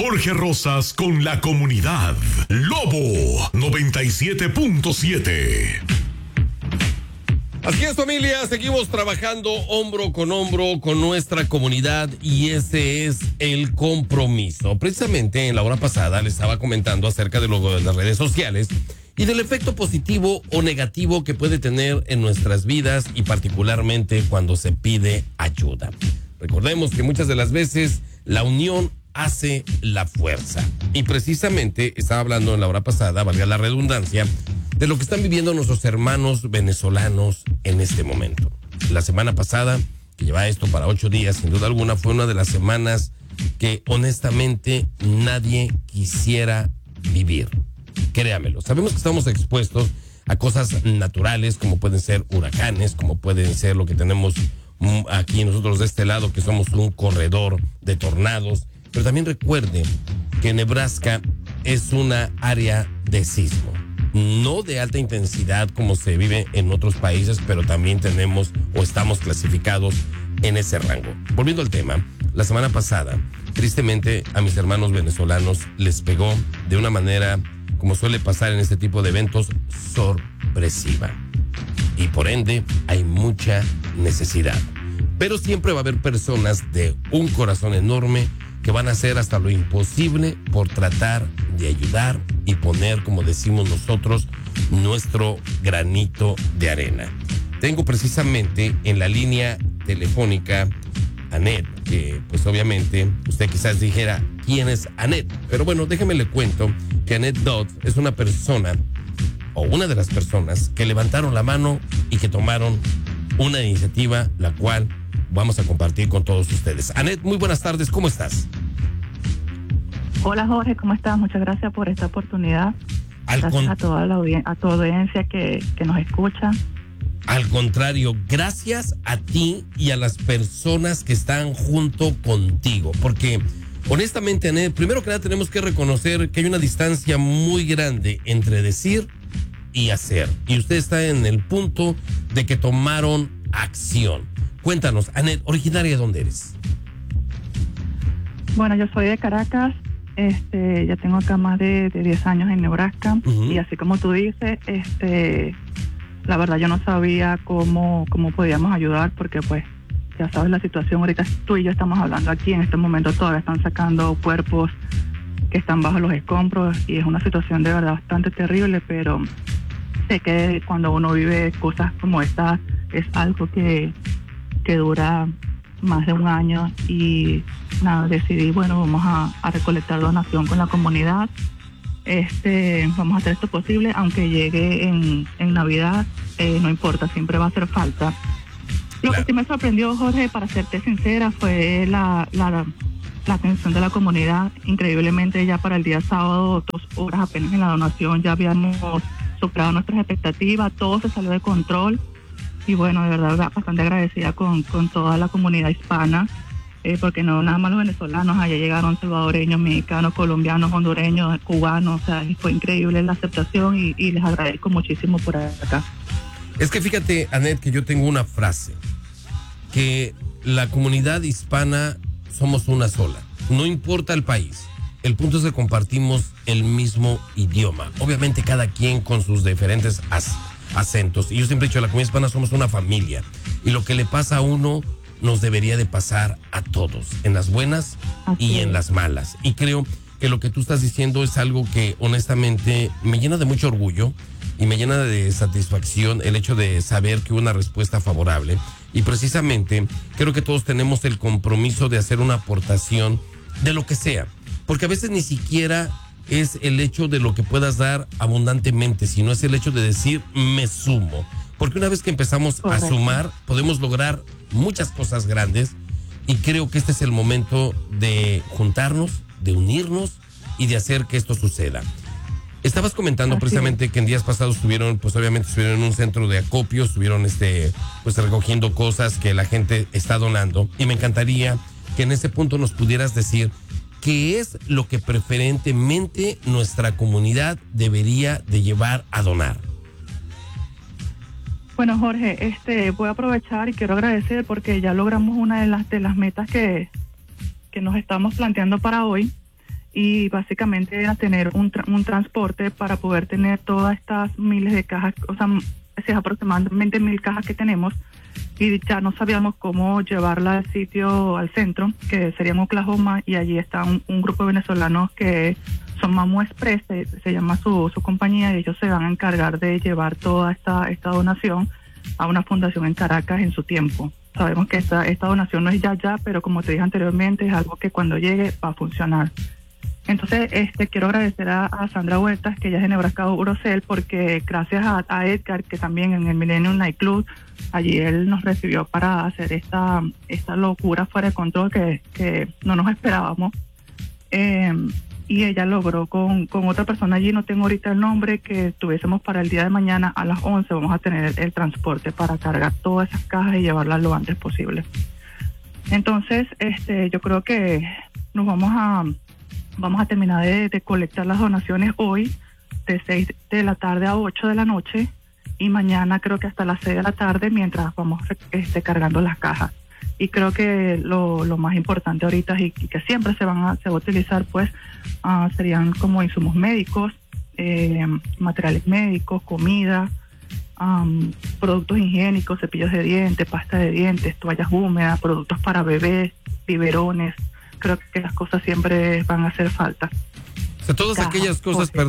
Jorge Rosas con la comunidad. Lobo 97.7. Así es, familia, seguimos trabajando hombro con nuestra comunidad y ese es el compromiso. Precisamente en la hora pasada les estaba comentando acerca de las redes sociales y del efecto positivo o negativo que puede tener en nuestras vidas y particularmente cuando se pide ayuda. Recordemos que muchas de las veces la unión hace la fuerza. Y precisamente estaba hablando en la hora pasada, valga la redundancia, de lo que están viviendo nuestros hermanos venezolanos en este momento. La semana pasada, que lleva esto para 8 días, sin duda alguna, fue una de las semanas que honestamente nadie quisiera vivir. Créamelo, sabemos que estamos expuestos a cosas naturales como pueden ser huracanes, como pueden ser lo que tenemos aquí nosotros de este lado, que somos un corredor de tornados. Pero también recuerde que Nebraska es una área de sismo, no de alta intensidad como se vive en otros países, pero también tenemos o estamos clasificados en ese rango. Volviendo al tema, la semana pasada, tristemente a mis hermanos venezolanos les pegó de una manera, como suele pasar en este tipo de eventos, sorpresiva. Y por ende hay mucha necesidad. Pero siempre va a haber personas de un corazón enorme que van a hacer hasta lo imposible por tratar de ayudar y poner, como decimos nosotros, nuestro granito de arena. Tengo precisamente en la línea telefónica a Anet, que pues obviamente usted quizás dijera, ¿quién es Anet? Pero bueno, déjeme le cuento que Anet Dodd es una persona, o una de las personas, que levantaron la mano y que tomaron una iniciativa, la cual vamos a compartir con todos ustedes. Anet, muy buenas tardes, ¿cómo estás? Hola Jorge, ¿cómo estás? Muchas gracias por esta oportunidad. Gracias a toda la a tu audiencia que nos escucha. Al contrario, gracias a ti y a las personas que están junto contigo, porque honestamente, Anet, primero que nada tenemos que reconocer que hay una distancia muy grande entre decir y hacer, y usted está en el punto de que tomaron acción. Cuéntanos, Anet, ¿originaria de dónde eres? Bueno, yo soy de Caracas, ya tengo acá más de 10 años en Nebraska, y así como tú dices, la verdad yo no sabía cómo podíamos ayudar, porque pues ya sabes la situación, ahorita tú y yo estamos hablando aquí, en este momento todavía están sacando cuerpos que están bajo los escombros, y es una situación de verdad bastante terrible, pero sé que cuando uno vive cosas como esta, es algo que dura más de un año, y nada, decidí, bueno, vamos a recolectar donación con la comunidad. Vamos a hacer esto posible, aunque llegue en Navidad, no importa, siempre va a hacer falta. Lo que sí me sorprendió, Jorge, para serte sincera, fue la atención de la comunidad. Increíblemente, ya para el día sábado, 2 horas apenas en la donación, ya habíamos superado nuestras expectativas, todo se salió de control. Y bueno, de verdad, bastante agradecida con toda la comunidad hispana, porque no nada más los venezolanos, allá llegaron salvadoreños, mexicanos, colombianos, hondureños, cubanos, o sea, fue increíble la aceptación y les agradezco muchísimo por acá. Es que fíjate, Anet, que yo tengo una frase, que la comunidad hispana somos una sola, no importa el país, el punto es que compartimos el mismo idioma, obviamente cada quien con sus diferentes acentos, y yo siempre he dicho, la comunidad hispana somos una familia, y lo que le pasa a uno nos debería de pasar a todos, en las buenas y en las malas, y creo que lo que tú estás diciendo es algo que honestamente me llena de mucho orgullo y me llena de satisfacción el hecho de saber que hubo una respuesta favorable, y precisamente creo que todos tenemos el compromiso de hacer una aportación de lo que sea, porque a veces ni siquiera es el hecho de lo que puedas dar abundantemente, sino es el hecho de decir me sumo, porque una vez que empezamos a sumar podemos lograr muchas cosas grandes, y creo que este es el momento de juntarnos, de unirnos y de hacer que esto suceda. Estabas comentando precisamente que en días pasados estuvieron en un centro de acopio, estuvieron recogiendo cosas que la gente está donando, y me encantaría que en ese punto nos pudieras decir qué es lo que preferentemente nuestra comunidad debería de llevar a donar. Bueno, Jorge, voy a aprovechar y quiero agradecer porque ya logramos una de las metas que nos estamos planteando para hoy, y básicamente era tener un transporte para poder tener todas estas miles de cajas, o sea, es aproximadamente 1,000 cajas que tenemos, y ya no sabíamos cómo llevarla al sitio, al centro, que sería en Oklahoma, y allí está un grupo de venezolanos que son Mamu Express, se llama su compañía, y ellos se van a encargar de llevar toda esta donación a una fundación en Caracas en su tiempo. Sabemos que esta donación no es ya, pero como te dije anteriormente, es algo que cuando llegue va a funcionar. Entonces, quiero agradecer a Sandra Huertas, que ella es de Nebraska Urocel, porque gracias a Edgar, que también en el Millennium Night Club, allí él nos recibió para hacer esta locura fuera de control que no nos esperábamos. Y ella logró con otra persona allí, no tengo ahorita el nombre, que tuviésemos para el día de mañana a las 11, vamos a tener el transporte para cargar todas esas cajas y llevarlas lo antes posible. Entonces, yo creo que nos vamos a terminar de colectar las donaciones hoy, de 6 de la tarde a 8 de la noche, y mañana creo que hasta las 6 de la tarde, mientras vamos cargando las cajas. Y creo que lo más importante ahorita y que siempre se va a utilizar, pues, serían como insumos médicos, materiales médicos, comida, productos higiénicos, cepillos de dientes, pasta de dientes, toallas húmedas, productos para bebés, biberones. Creo que las cosas siempre van a hacer falta. O sea, todas aquellas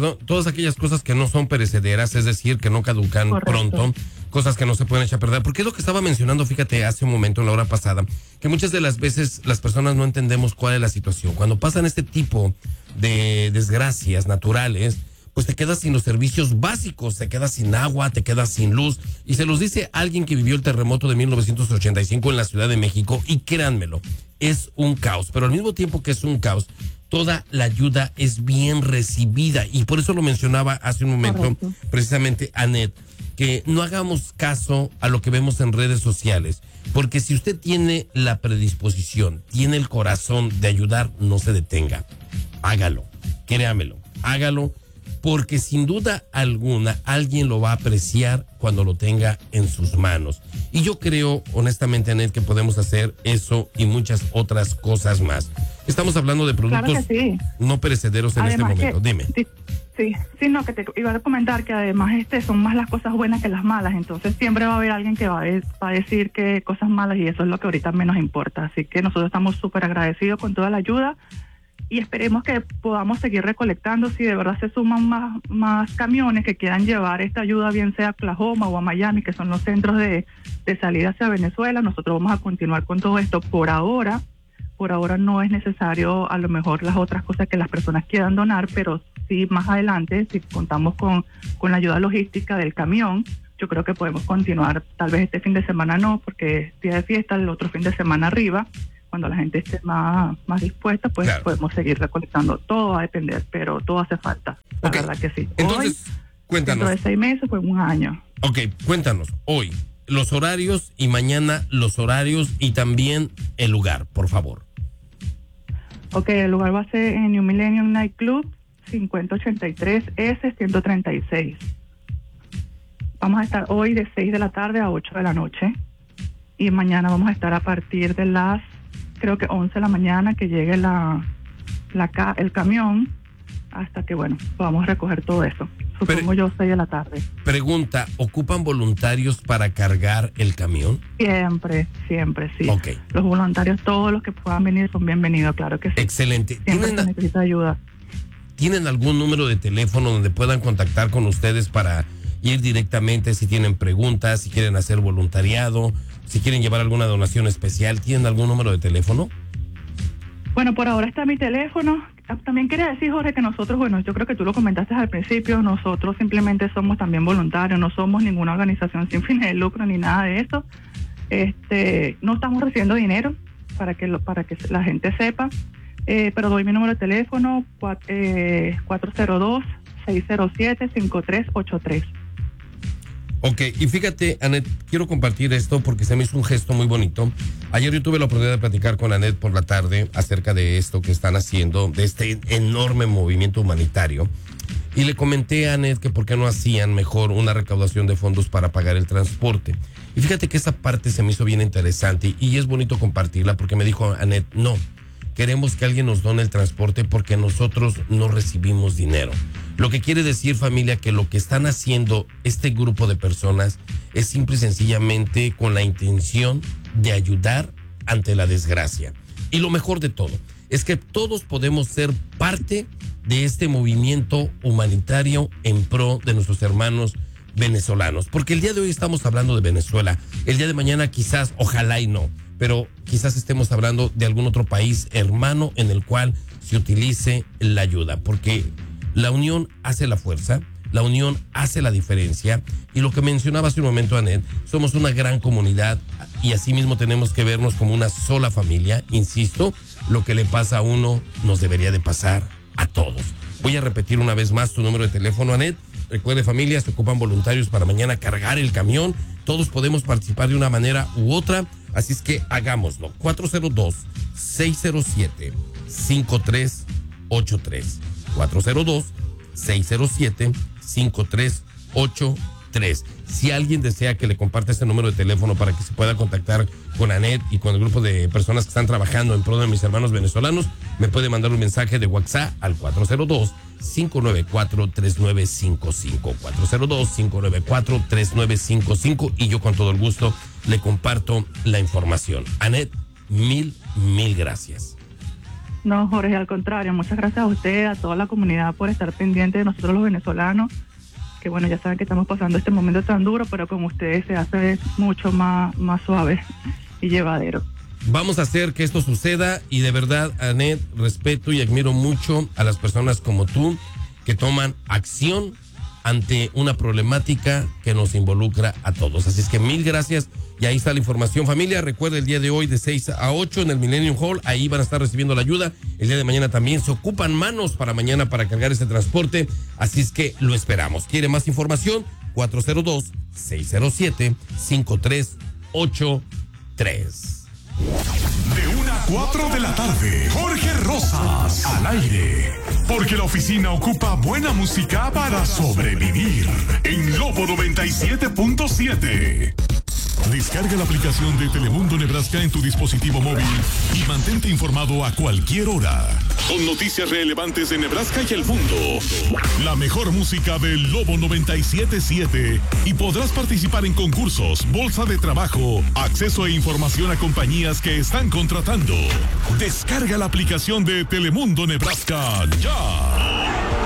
cosas que no son perecederas, es decir, que no caducan pronto, cosas que no se pueden echar a perder. Porque es lo que estaba mencionando, fíjate, hace un momento, en la hora pasada, que muchas de las veces las personas no entendemos cuál es la situación. Cuando pasan este tipo de desgracias naturales, pues te quedas sin los servicios básicos, te quedas sin agua, te quedas sin luz. Y se los dice alguien que vivió el terremoto de 1985 en la Ciudad de México, y créanmelo, es un caos. Pero al mismo tiempo que es un caos, toda la ayuda es bien recibida, y por eso lo mencionaba hace un momento, precisamente, Anet, que no hagamos caso a lo que vemos en redes sociales, porque si usted tiene la predisposición, tiene el corazón de ayudar, no se detenga, hágalo, créamelo, hágalo, porque sin duda alguna alguien lo va a apreciar cuando lo tenga en sus manos. Y yo creo, honestamente, Anet, que podemos hacer eso y muchas otras cosas más. Estamos hablando de productos no perecederos en además este momento. Dime. Sí, no, que te iba a comentar que además son más las cosas buenas que las malas. Entonces siempre va a haber alguien que va a decir que cosas malas, y eso es lo que ahorita menos importa. Así que nosotros estamos súper agradecidos con toda la ayuda, y esperemos que podamos seguir recolectando. Si de verdad se suman más camiones que quieran llevar esta ayuda, bien sea a Oklahoma o a Miami, que son los centros de salida hacia Venezuela, nosotros vamos a continuar con todo esto. Por ahora no es necesario a lo mejor las otras cosas que las personas quieran donar, pero sí más adelante, si contamos con la ayuda logística del camión, yo creo que podemos continuar. Tal vez este fin de semana no, porque es día de fiesta, el otro fin de semana arriba. Cuando la gente esté más dispuesta, pues claro, podemos seguir recolectando. Todo va a depender, pero todo hace falta. La verdad que sí. Entonces, cuéntanos. Dentro de 6 meses, pues un año. Ok, cuéntanos. Hoy, los horarios, y mañana los horarios, y también el lugar, por favor. Ok, el lugar va a ser en New Millennium Night Club, 5083 S 136. Vamos a estar hoy de 6 de la tarde a 8 de la noche. Y mañana vamos a estar a partir de las, creo que 11 de la mañana, que llegue el camión, hasta que, podamos recoger todo eso. Supongo yo 6 de la tarde. Pregunta, ¿ocupan voluntarios para cargar el camión? Siempre, sí. Okay. Los voluntarios, todos los que puedan venir, son bienvenidos, claro que sí. Excelente. Siempre se necesita ayuda. ¿Tienen algún número de teléfono donde puedan contactar con ustedes para ir directamente si tienen preguntas, si quieren hacer voluntariado, si quieren llevar alguna donación especial? ¿Tienen algún número de teléfono? Bueno, por ahora está mi teléfono. También quería decir, Jorge, que nosotros, yo creo que tú lo comentaste al principio, nosotros simplemente somos también voluntarios, no somos ninguna organización sin fines de lucro ni nada de eso. No estamos recibiendo dinero, para que la gente sepa, pero doy mi número de teléfono, 402-607-5383. Ok, y fíjate, Anet, quiero compartir esto porque se me hizo un gesto muy bonito. Ayer yo tuve la oportunidad de platicar con Anet por la tarde acerca de esto que están haciendo, de este enorme movimiento humanitario. Y le comenté a Anet que por qué no hacían mejor una recaudación de fondos para pagar el transporte. Y fíjate que esa parte se me hizo bien interesante y es bonito compartirla, porque me dijo Anet, no, queremos que alguien nos done el transporte porque nosotros no recibimos dinero. Lo que quiere decir, familia, que lo que están haciendo este grupo de personas es simple y sencillamente con la intención de ayudar ante la desgracia. Y lo mejor de todo es que todos podemos ser parte de este movimiento humanitario en pro de nuestros hermanos venezolanos. Porque el día de hoy estamos hablando de Venezuela. El día de mañana quizás, ojalá y no, pero quizás estemos hablando de algún otro país hermano en el cual se utilice la ayuda. Porque la unión hace la fuerza, la unión hace la diferencia. Y lo que mencionaba hace un momento Anet, somos una gran comunidad y asimismo tenemos que vernos como una sola familia. Insisto, lo que le pasa a uno nos debería de pasar a todos. Voy a repetir una vez más tu número de teléfono, Anet. Recuerde, familia, se ocupan voluntarios para mañana cargar el camión. Todos podemos participar de una manera u otra, así es que hagámoslo. 402-607-5383. 402-607-5383. Si alguien desea que le comparta este número de teléfono para que se pueda contactar con Anet y con el grupo de personas que están trabajando en pro de mis hermanos venezolanos, me puede mandar un mensaje de WhatsApp al 402-594-3955. 402-594-3955 y yo con todo el gusto le comparto la información. Anet, mil gracias. No, Jorge, al contrario, muchas gracias a usted, a toda la comunidad por estar pendiente de nosotros los venezolanos, que bueno, ya saben que estamos pasando este momento tan duro, pero con ustedes se hace mucho más suave y llevadero. Vamos a hacer que esto suceda y de verdad, Anet, respeto y admiro mucho a las personas como tú que toman acción ante una problemática que nos involucra a todos. Así es que mil gracias y ahí está la información, familia. Recuerda el día de hoy de 6 a 8 en el Millennium Hall, ahí van a estar recibiendo la ayuda. El día de mañana también se ocupan manos para mañana para cargar ese transporte, así es que lo esperamos. ¿Quiere más información? 402-607-5383. De 1 a 4 de la tarde, Jorge Rosas al aire. Porque la oficina ocupa buena música para sobrevivir. En Lobo 97.7. Descarga la aplicación de Telemundo Nebraska en tu dispositivo móvil y mantente informado a cualquier hora. Con noticias relevantes de Nebraska y el mundo. La mejor música del Lobo 97.7 y podrás participar en concursos, bolsa de trabajo, acceso e información a compañías que están contratando. Descarga la aplicación de Telemundo Nebraska ya.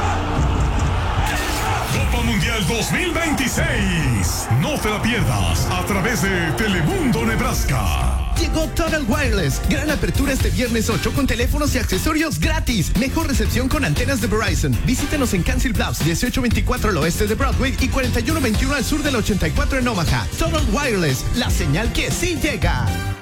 Copa Mundial 2026. No te la pierdas a través de Telemundo Nebraska. Llegó Total Wireless. Gran apertura este viernes 8 con teléfonos y accesorios gratis. Mejor recepción con antenas de Verizon. Visítenos en Council Bluffs, 1824 al oeste de Broadway y 4121 al sur del 84 en Omaha. Total Wireless, la señal que sí llega.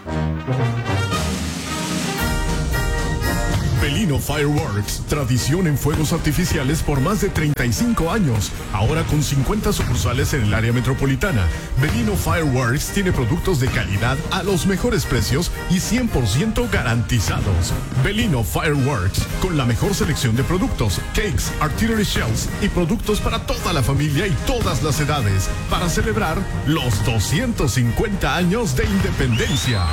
Belino Fireworks, tradición en fuegos artificiales por más de 35 años. Ahora con 50 sucursales en el área metropolitana. Belino Fireworks tiene productos de calidad a los mejores precios y 100% garantizados. Belino Fireworks, con la mejor selección de productos, cakes, artillery shells y productos para toda la familia y todas las edades, para celebrar los 250 años de independencia.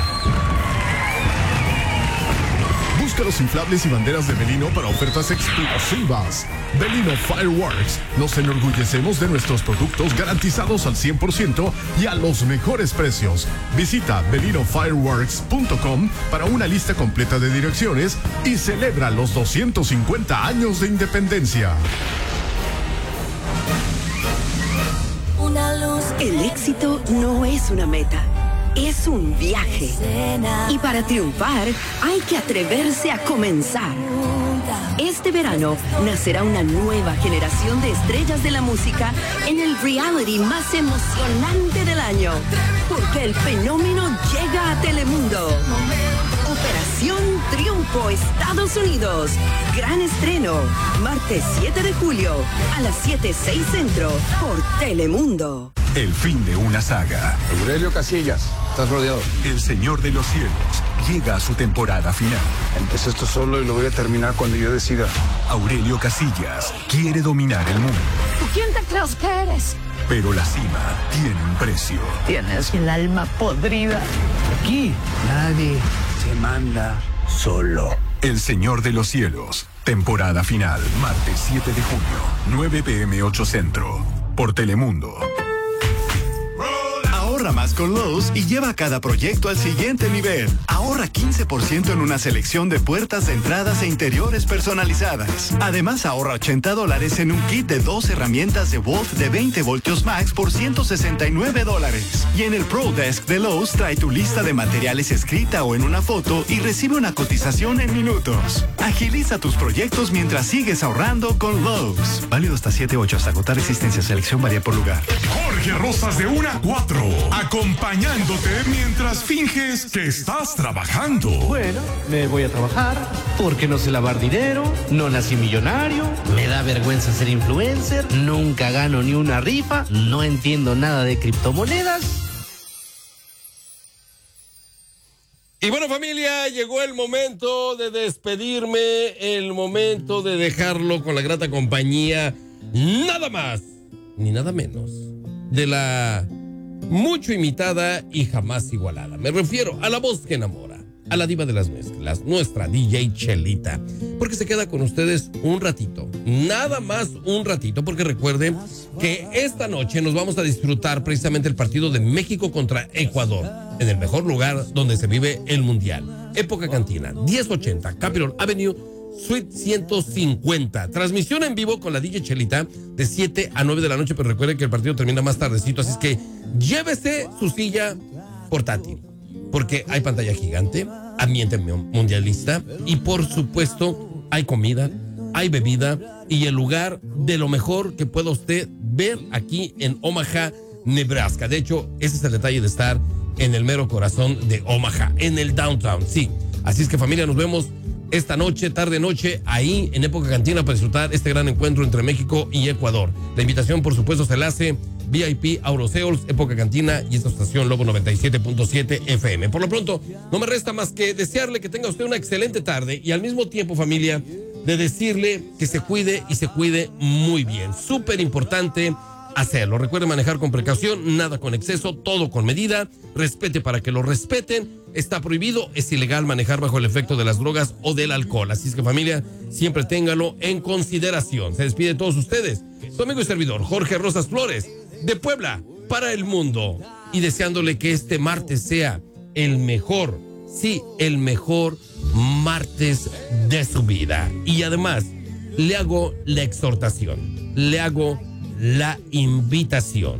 Busca los inflables y banderas de Belino para ofertas exclusivas. Belino Fireworks. Nos enorgullecemos de nuestros productos garantizados al 100% y a los mejores precios. Visita belinofireworks.com para una lista completa de direcciones y celebra los 250 años de independencia. El éxito no es una meta. Es un viaje. Y para triunfar, hay que atreverse a comenzar. Este verano nacerá una nueva generación de estrellas de la música en el reality más emocionante del año. Porque el fenómeno llega a Telemundo. Operación Triunfo, Estados Unidos. Gran estreno. Martes 7 de julio a las 7:06 centro por Telemundo. El fin de una saga. Aurelio Casillas, estás rodeado. El Señor de los Cielos llega a su temporada final. Empecé esto solo y lo voy a terminar cuando yo decida. Aurelio Casillas quiere dominar el mundo. ¿Tú quién te crees que eres? Pero la cima tiene un precio. Tienes el alma podrida. Aquí nadie se manda solo. El Señor de los Cielos, temporada final, martes 7 de junio, 9 p.m. 8 Centro, por Telemundo. Ahorra más con Lowe's y lleva cada proyecto al siguiente nivel. Ahorra 15% en una selección de puertas de entradas e interiores personalizadas. Además, ahorra $80 en un kit de 2 herramientas de Wolf de 20 voltios max por $169. Y en el Pro Desk de Lowe's trae tu lista de materiales escrita o en una foto y recibe una cotización en minutos. Agiliza tus proyectos mientras sigues ahorrando con Lowe's. Válido hasta 7/8 hasta agotar existencia. Selección varía por lugar. Jorge Rosas de 1 a 4. Acompañándote mientras finges que estás trabajando. Bueno, me voy a trabajar porque no sé lavar dinero, no nací millonario, me da vergüenza ser influencer, nunca gano ni una rifa, no entiendo nada de criptomonedas. Y bueno, familia, llegó el momento de despedirme, el momento de dejarlo con la grata compañía, nada más ni nada menos, de la mucho imitada y jamás igualada. Me refiero a la voz que enamora, a la diva de las mezclas, nuestra DJ Chelita, porque se queda con ustedes un ratito, nada más un ratito, porque recuerden que esta noche nos vamos a disfrutar precisamente el partido de México contra Ecuador, en el mejor lugar donde se vive el Mundial. Época Cantina, 1080 Capitol Avenue, Suite 150. Transmisión en vivo con la DJ Chelita de 7 a 9 de la noche, pero recuerden que el partido termina más tardecito, así es que llévese su silla portátil, porque hay pantalla gigante, ambiente mundialista y por supuesto hay comida, hay bebida y el lugar de lo mejor que pueda usted ver aquí en Omaha, Nebraska. De hecho, ese es el detalle de estar en el mero corazón de Omaha, en el downtown, sí. Así es que familia, nos vemos esta noche, tarde noche, ahí en Época Cantina para disfrutar este gran encuentro entre México y Ecuador. La invitación, por supuesto, se la hace VIP Auroseols, Época Cantina y esta estación Lobo 97.7 FM. Por lo pronto, no me resta más que desearle que tenga usted una excelente tarde y al mismo tiempo, familia, de decirle que se cuide y se cuide muy bien. Súper importante hacerlo. Recuerde manejar con precaución, nada con exceso, todo con medida. Respete para que lo respeten. Está prohibido, es ilegal manejar bajo el efecto de las drogas o del alcohol. Así es que familia, siempre téngalo en consideración. Se despide de todos ustedes, su amigo y servidor Jorge Rosas Flores, de Puebla para el mundo. Y deseándole que este martes sea el mejor, sí, el mejor martes de su vida. Y además, le hago la exhortación, le hago la invitación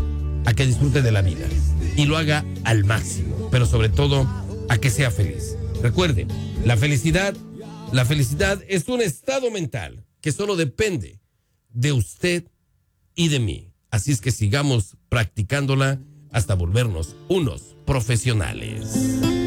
a que disfrute de la vida y lo haga al máximo, pero sobre todo a que sea feliz. Recuerde, la felicidad es un estado mental que solo depende de usted y de mí. Así es que sigamos practicándola hasta volvernos unos profesionales.